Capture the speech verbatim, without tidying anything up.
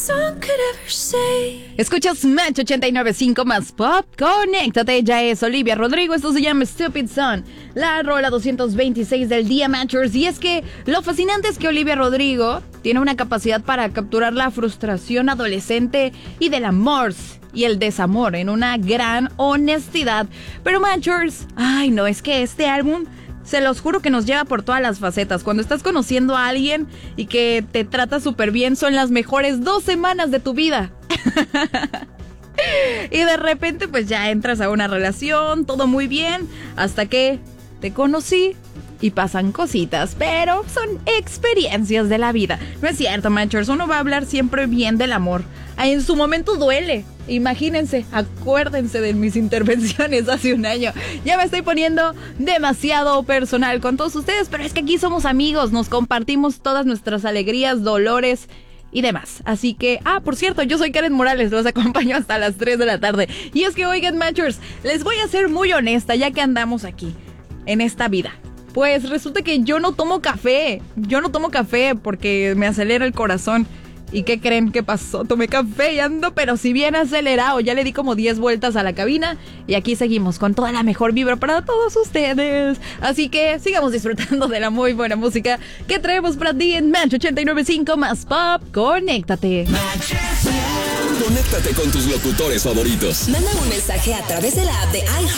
Escuchas Match ochenta y nueve punto cinco más Pop. Conéctate, ella es Olivia Rodrigo. Esto se llama Stupid Son, la rola doscientos veintiséis del día, Matchers. Y es que lo fascinante es que Olivia Rodrigo tiene una capacidad para capturar la frustración adolescente y del amor y el desamor en una gran honestidad. Pero Matchers, ay no, es que este álbum, se los juro que nos lleva por todas las facetas. Cuando estás conociendo a alguien y que te trata súper bien, son las mejores dos semanas de tu vida. Y de repente pues ya entras a una relación, todo muy bien, hasta que te conocí y pasan cositas, pero son experiencias de la vida. No es cierto, Matchers, uno va a hablar siempre bien del amor. En su momento duele. Imagínense, acuérdense de mis intervenciones hace un año. Ya me estoy poniendo demasiado personal con todos ustedes, pero es que aquí somos amigos, nos compartimos todas nuestras alegrías, dolores y demás. Así que, ah, por cierto, yo soy Karen Morales, los acompaño hasta las tres de la tarde. Y es que, oigan, Matchers, les voy a ser muy honesta, ya que andamos aquí, en esta vida. Pues resulta que yo no tomo café, yo no tomo café porque me acelera el corazón. ¿Y qué creen que pasó? Tomé café y ando, pero si bien acelerado. Ya le di como diez vueltas a la cabina y aquí seguimos con toda la mejor vibra para todos ustedes. Así que sigamos disfrutando de la muy buena música que traemos para ti en Match ochenta y nueve punto cinco más Pop. Conéctate. Conéctate con tus locutores favoritos. Manda un mensaje a través de la app de iHeart